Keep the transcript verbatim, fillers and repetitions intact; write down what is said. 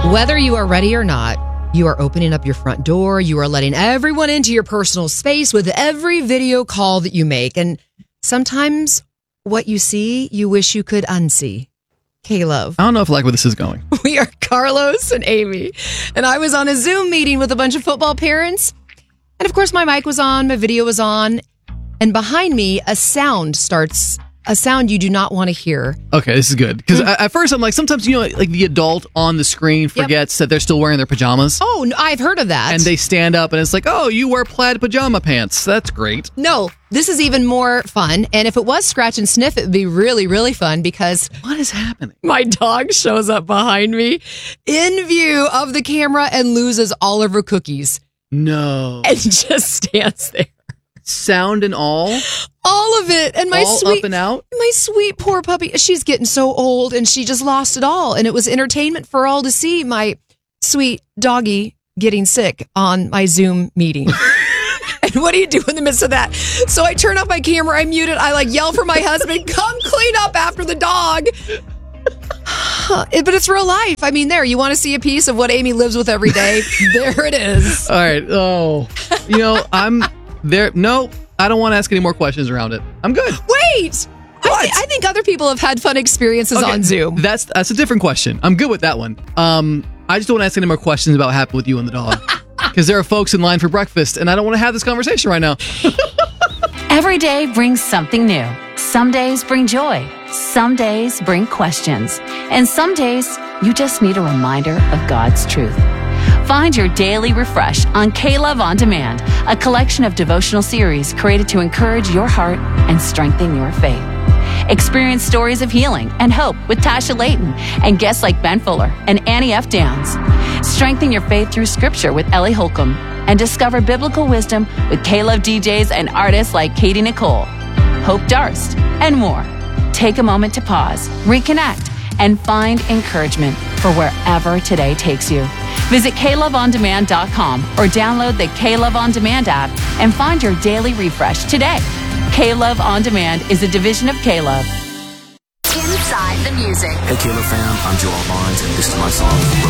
Whether you are ready or not, you are opening up your front door. You are letting everyone into your personal space with every video call that you make. And sometimes what you see, you wish you could unsee. K-Love. I don't know if I like where this is going. We are Carlos and Amy. And I was on a Zoom meeting with a bunch of football parents. And of course, my mic was on, my video was on. And behind me, a sound starts, a sound you do not want to hear. Okay, this is good. Because at first I'm like, sometimes, you know, like the adult on the screen forgets yep. that they're still wearing their pajamas. Oh, no, I've heard of that. And they stand up and it's like, oh, you wear plaid pajama pants. That's great. No, this is even more fun. And if it was scratch and sniff, it would be really, really fun because... What is happening? My dog shows up behind me in view of the camera and loses all of her cookies. No. And just stands there. Sound and all? All of it. And my all sweet, up and out? My sweet poor puppy. She's getting so old and she just lost it all. And it was entertainment for all to see my sweet doggy getting sick on my Zoom meeting. And what do you do in the midst of that? So I turn off my camera, I mute it, I like yell for my husband, come clean up after the dog. But it's real life. I mean, there, you want to see a piece of what Amy lives with every day? There it is. All right. Oh, you know, I'm there. No, I don't want to ask any more questions around it. I'm good. Wait. I, th- I think other people have had fun experiences okay, on Zoom. That's that's a different question. I'm good with that one. Um, I just don't want to ask any more questions about what happened with you and the dog. Because there are folks in line for breakfast, and I don't want to have this conversation right now. Every day brings something new. Some days bring joy. Some days bring questions. And some days, you just need a reminder of God's truth. Find your daily refresh on K-Love On Demand, a collection of devotional series created to encourage your heart and strengthen your faith. Experience stories of healing and hope with Tasha Layton and guests like Ben Fuller and Annie F. Downs. Strengthen your faith through Scripture with Ellie Holcomb and discover biblical wisdom with K-Love D Js and artists like Katie Nicole, Hope Darst, and more. Take a moment to pause, reconnect, and find encouragement for wherever today takes you. Visit K Love On Demand dot com or download the K-Love On Demand app and find your daily refresh today. K-Love On Demand is a division of K-Love. Inside the music. Hey, K-Love fam, I'm Joel Barnes, and this is my song.